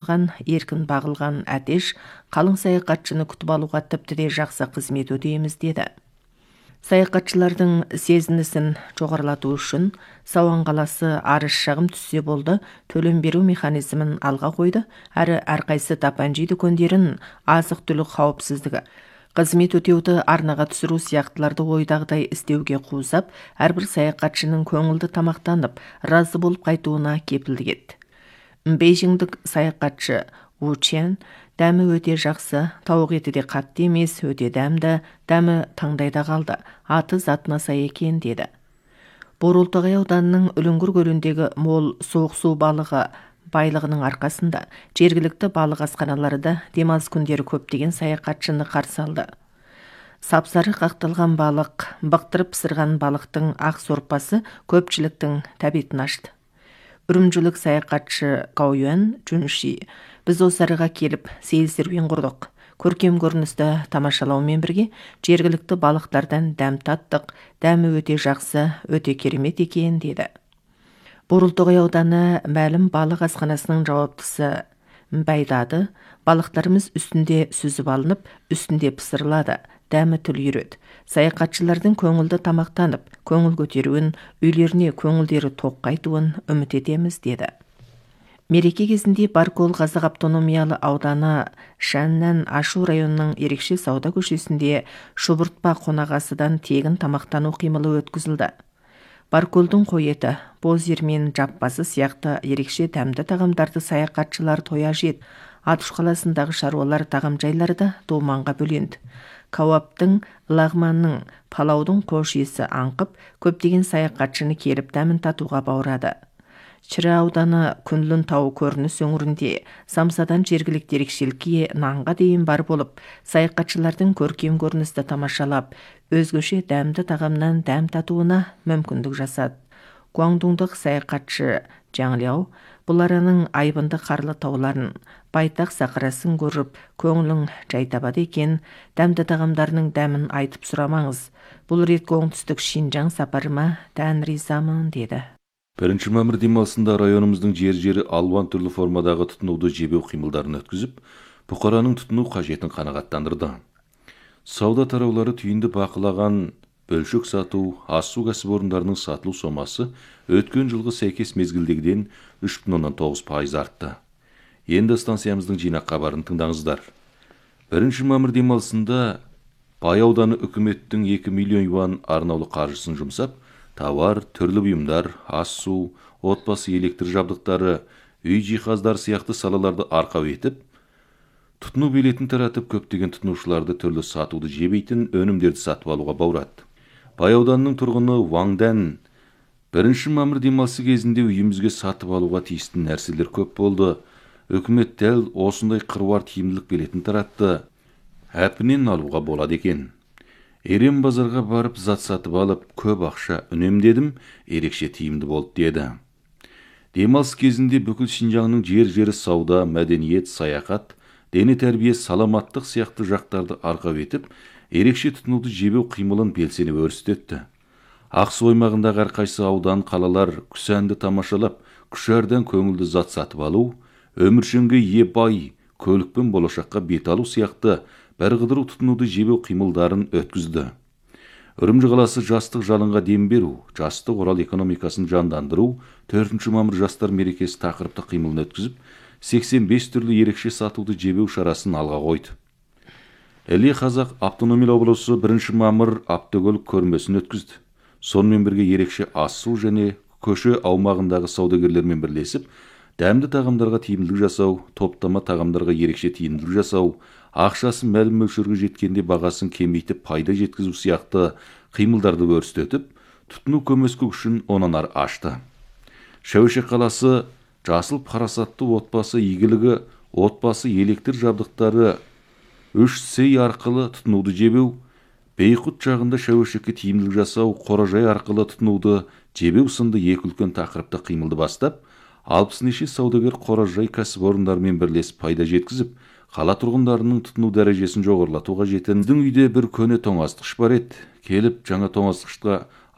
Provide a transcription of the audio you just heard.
жабдықталған, еркін бағылған әтеш қалың саяхатшыны күтіп алуға тіпті де жақсы қызмет өтейміз деді. Саяхатшылардың сезінісін жоғарылату үшін Сауан қаласы арыз шағым түссе болды төлем беру механизмін алға қойды, әрі әрқайсы тапанжи дүкендерін азық-түлік қауіпсіздігі, қызмет өтеуді арнаға түсіру сияқтыларды ойдағыдай істеуге қуызап, әрбір саяхатшының көңілді тамақтанып, разы болып қайтуына кепілдік етті. Бейжіңдік саяхатшы У Чен дәмі өте жақсы, тауық еті де қатты емес, өте дәмді, дәмі таңдайда қалды, аты затына сай екен деді. Борылтоғай ауданының Үліңгір көліндегі мол суық су балығы байлығының арқасында жергілікті балық асханалары да демалыс күндері көптеген саяхатшыны қарсы алды. Сапсары қақталған балық, бықтырып пісірген балықтың ақ сорпасы көпшіліктің тәбетін ашты. Үрімжілік саяхатшы Гау Юан Жүнши, біз осы араға келіп сейіл серуен құрдық. Көркем көріністі тамашалаумен бірге жергілікті балықтардан дәм таттық, дәмі өте жақсы, өте керемет екен деді. Борылтоғай ауданы мәлім балық асханасының жауаптысы Байдады, балықтарымыз үстінде сүзіп алынып, үстінде пысырылады, дәмі тіл үйреді. Саяхатшылардың көңілді тамақтанып, көңіл көтеруін, үйлеріне көңілдері тоқ қайтуын үміт етеміз деді. Мереке кезінде Баркол Қазақ автономиялы ауданы Шәннән Ашу районының ерекше сауда көшесінде шұбыртпа қонағасыдан тегін тамақтану қимылы өткізілді. Барколдың қой еті, боз ермен жаппасы сияқты ерекше дәмді тағамдарды саяхатшылар тоя жет. Атыш қаласындағы шаруалар тағамжайларда думанға бөленді. Кауаптың, лағманның, палаудың қош есі аңқып, көптеген саяхатшыны келіп дәмін татуға баурады. Шыры ауданы Күнлін тауы көрініс өңірінде самсадан жергілікті ерекшелікке нанға дейін бар болып, саяхатшылардың көркем көріністі тамашалап, өзгеше дәмді тағамнан дәм татуына мүмкіндік жасады. Гуаңдуңдық саяхатшы Жаң Ляо бұл араның айбынды қарлы тауларын, байтақ сақырасын көріп, көңілің жай табады екен, дәмді тағамдарының дәмін айтып сұрамаңыз. Бұл реткі оңтүстік Шинжаң сапарыма дән ризамын деді. 1 мамыр демалысында районымыздың жер-жері алуан түрлі формадағы тұтынуды жебеу қимылдарын өткізіп, бұқараның тұтыну қажетін қанағаттандырды. Сауда тараулары түйінді бақылаған бөлшек сату, ас-су кәсіпорындарының сатылу сомасы өткен жылғы сәйкес мезгілдегіден 3,9% артты. Енді станциямыздың жинақ хабарын тыңдаңыздар. 1 мамыр демалысында Бай ауданы үкіметтің 2 миллион юан арнаулы қаржысын жұмсап, тауар, түрлі бұйымдар, ас-су, отбасы электр жабдықтары, үй жиһаздары сияқты салаларды арқау етіп, тұтыну билетін таратып, көптеген тұтынушыларды түрлі сатуды жебейтін өнімдерді сатып алуға баурады. Бай ауданының тұрғыны Ваң Дән 1 мамыр демалысы кезінде үйімізге сатып алуға тиісті нәрселер көп болды. Үкімет дәл осындай қыруар тиімділік билетін таратты. Әпінен алуға болады екен. Ерен базарға барып зат сатып алып, көп ақша үнемдедім, ерекше тиімді болды деді. Демалыс кезінде бүкіл Шинжаңның жер-жері сауда, мәдениет, саяхат, дене тәрбие, саламаттық сияқты жақтарды арқау етіп, ерекше тұтынуды жебеу қимылын белсеніп өрістетті. Ақсу аймағындағы әрқайсы аудан, қалалар күсәнді тамашалап, күшәрден көңілді зат сатып алу, өміршеңге ие бай, көлікпен болашаққа бет алу сияқты бәрғыдыру тұтынуды жебеу қимылдарын өткізді. Үрімжі қаласы жастық жалынға дем беру, жастық орал экономикасын жандандыру, 4 мамыр жастар мерекесі тақырыпты қимылын өткізіп, 85 түрлі ерекше сатуды жебеу шарасын алға қойды. Іле Қазақ автономиялы облысы 1 мамыр автокөлік көрмесін өткізді. Сонымен бірге ерекше ас-су және көше аумағындағы саудагерлермен бірлесіп, дәмді тағамдарға тиімділік жасау, топтама тағамдарға ерекше тиімділік жасау, ақшасын мәлім мөлшерге жеткенде бағасын кемейтіп пайда жеткізу сияқты қимылдарды өрістетіп, тұтыну көмескі үшін онан ары ашты. Шәуешек қаласы жасыл парасатты отбасы игілігі, отбасы электр жабдықтары 3C арқылы тұтынуды жебеу, Бейқұт жағында шәуешекке тиімділік жасау, қоражай арқылы тұтынуды жебеу сынды екі үлкен тақырыпты қимылды бастап, 60 неше саудагер қоражай кәсіпорындармен бірлесіп пайда жеткізіп, қала тұрғындарының тұтыну дәрежесін жоғарылатуға жетті. Біздің үйде бір көне тоңазытқыш бар еді. Келіп, жаңа тоңазытқышқа